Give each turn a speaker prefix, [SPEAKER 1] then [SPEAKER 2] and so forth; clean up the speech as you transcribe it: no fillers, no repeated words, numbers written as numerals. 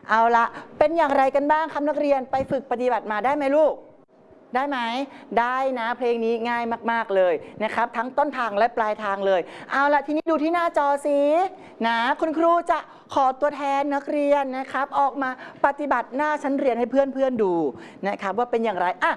[SPEAKER 1] เอาละเป็นอย่างไรกันบ้างครับนักเรียนไปฝึกปฏิบัติมาได้ไหมลูกได้ไหมได้นะเพลงนี้ง่ายมากๆเลยนะครับทั้งต้นทางและปลายทางเลยเอาละทีนี้ดูที่หน้าจอสินะคุณครูจะขอตัวแทนนักเรียนนะครับออกมาปฏิบัติหน้าชั้นเรียนให้เพื่อนๆดูนะครับว่าเป็นอย่างไร